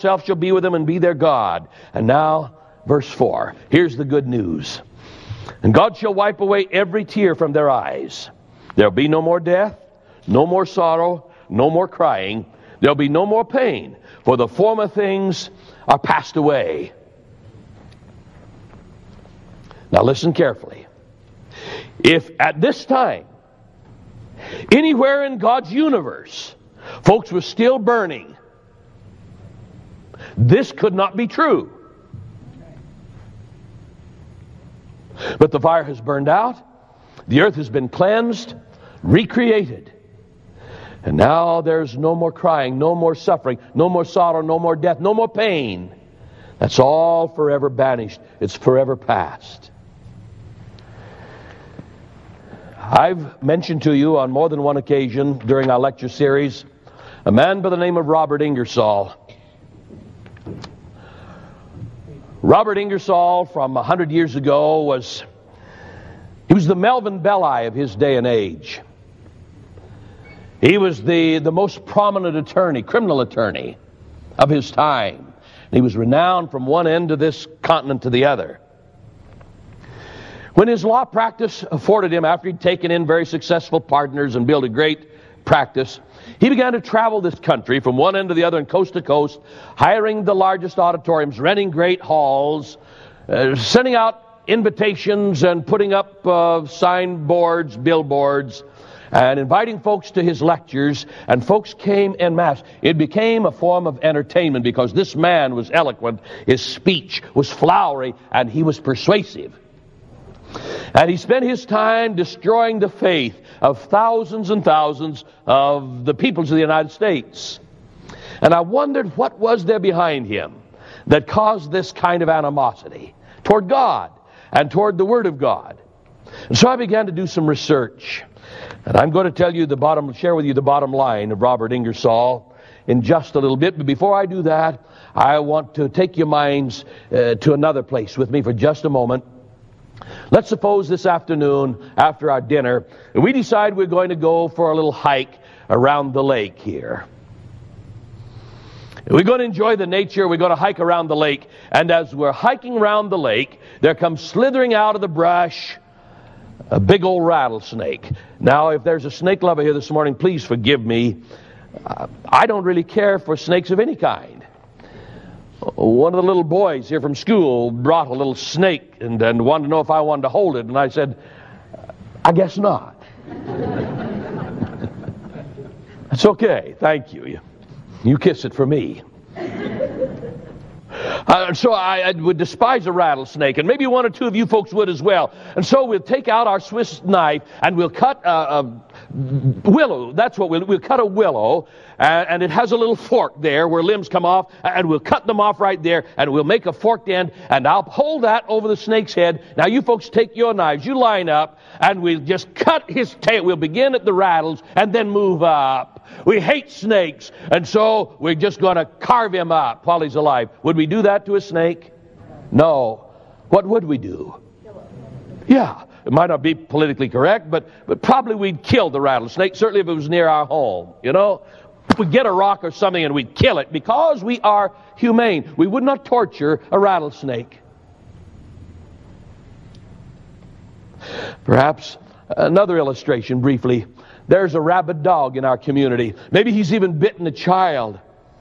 himself shall be with them and be their God. And now, verse 4. Here's the good news. And God shall wipe away every tear from their eyes. There'll be no more death, no more sorrow, no more crying. There'll be no more pain, for the former things are passed away. Now listen carefully. If at this time, anywhere in God's universe, folks were still burning, this could not be true. But the fire has burned out. The earth has been cleansed, recreated. And now there's no more crying, no more suffering, no more sorrow, no more death, no more pain. That's all forever banished. It's forever past. I've mentioned to you on more than one occasion during our lecture series a man by the name of Robert Ingersoll. Robert Ingersoll from 100 years ago was the Melvin Belli of his day and age. He was the most prominent attorney, criminal attorney of his time. He was renowned from one end of this continent to the other. When his law practice afforded him, after he'd taken in very successful partners and built a great practice, he began to travel this country from one end to the other and coast to coast, hiring the largest auditoriums, renting great halls, sending out invitations and putting up signboards, billboards, and inviting folks to his lectures, and folks came en masse. It became a form of entertainment because this man was eloquent, his speech was flowery, and he was persuasive. And he spent his time destroying the faith of thousands and thousands of the peoples of the United States. And I wondered what was there behind him that caused this kind of animosity toward God and toward the Word of God. And so I began to do some research. And I'm going to share with you the bottom line of Robert Ingersoll in just a little bit. But before I do that, I want to take your minds to another place with me for just a moment. Let's suppose this afternoon, after our dinner, we decide we're going to go for a little hike around the lake here. We're going to enjoy the nature. We're going to hike around the lake. And as we're hiking around the lake, there comes slithering out of the brush a big old rattlesnake. Now, if there's a snake lover here this morning, please forgive me. I don't really care for snakes of any kind. One of the little boys here from school brought a little snake and wanted to know if I wanted to hold it. And I said, I guess not. That's okay. Thank you. You kiss it for me. So I would despise a rattlesnake, and maybe one or two of you folks would as well. And so we'll take out our Swiss knife and we'll cut a willow. That's what we'll cut a willow, and it has a little fork there where limbs come off, and we'll cut them off right there, and we'll make a forked end, and I'll hold that over the snake's head. Now you folks take your knives, you line up, and we'll just cut his tail. We'll begin at the rattles and then move up. We hate snakes, and so we're just going to carve him up while he's alive. Would we do that to a snake? No. What would we do? Yeah. It might not be politically correct, but probably we'd kill the rattlesnake, certainly if it was near our home, you know. We'd get a rock or something and we'd kill it because we are humane. We would not torture a rattlesnake. Perhaps another illustration briefly. There's a rabid dog in our community. Maybe he's even bitten a child.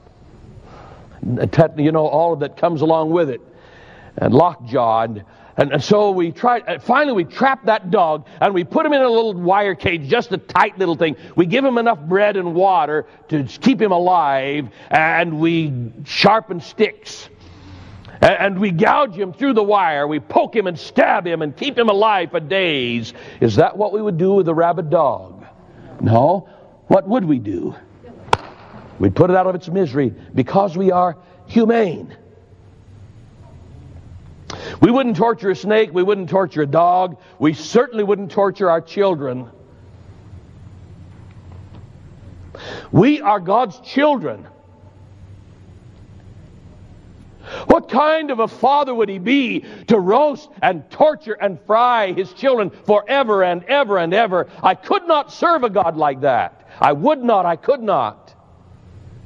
You know, all of that comes along with it. And lockjaw. And so we finally we trap that dog and we put him in a little wire cage, just a tight little thing. We give him enough bread and water to keep him alive, and we sharpen sticks. And we gouge him through the wire. We poke him and stab him and keep him alive for days. Is that what we would do with a rabid dog? No. What would we do? We'd put it out of its misery because we are humane. We wouldn't torture a snake. We wouldn't torture a dog. We certainly wouldn't torture our children. We are God's children. What kind of a father would he be to roast and torture and fry his children forever and ever and ever? I could not serve a God like that. I would not. I could not.